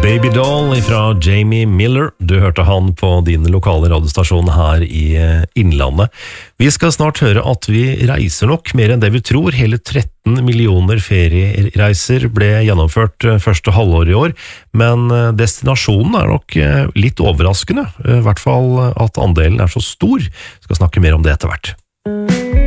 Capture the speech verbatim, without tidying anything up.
Baby Doll fra Jamie Miller. Du hørte han på din lokale radiostasjon her i Innlandet. Vi skal snart høre at vi reiser nok mer enn det vi tror. Hele tretten millioner feriereiser ble gjennomført første halvår i år, men destinasjonen er nok litt overraskende. I hvert fall at andelen er så stor. Vi skal snakke mer om det etter hvert.